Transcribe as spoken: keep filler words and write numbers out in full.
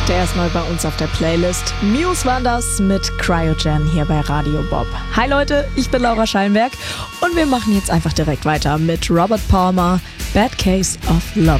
Der ist neu bei uns auf der Playlist. Muse war das mit Cryogen hier bei Radio Bob. Hi Leute, ich bin Laura Schallenberg und wir machen jetzt einfach direkt weiter mit Robert Palmer, Bad Case of Love.